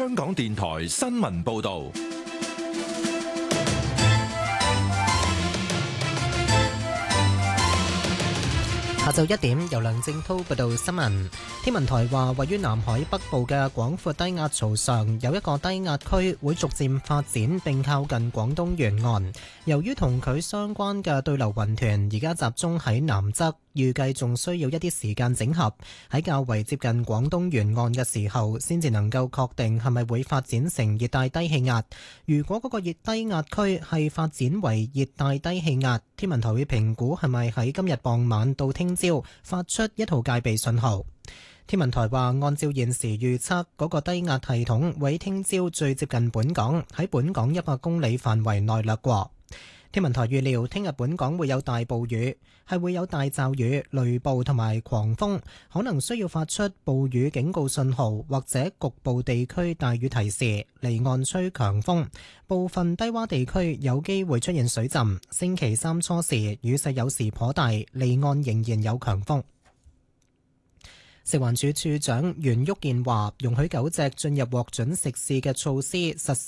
香港電台新聞報道。 下晝1點，由梁正濤報道新聞。天文台話，位於南海北部嘅廣闊低壓槽上有一個低壓區會逐漸發展並靠近廣東沿岸。由於同佢相關嘅對流雲團而家集中喺南側，預計仲需要一啲時間整合，喺較為接近廣東沿岸嘅時候，先至能夠確定係咪會發展成熱帶低氣壓。如果嗰個熱低壓區係發展為熱帶低氣壓，天文台會評估係咪喺今日傍晚到聽朝發出一號戒備信號。天文台話，按照現時預測，嗰個低壓系統會聽朝最接近本港，喺本港100公里範圍內掠過。天文台預料，聽日本港會有大暴雨，係會有大驟雨、雷暴同埋狂風，可能需要發出暴雨警告信號，或者局部地區大雨提示。離岸吹強風，部分低洼地區有機會出現水浸。星期三初時雨勢有時頗大，離岸仍然有強風。食環署署長袁旭健話，容許狗隻進入獲准食肆嘅措施實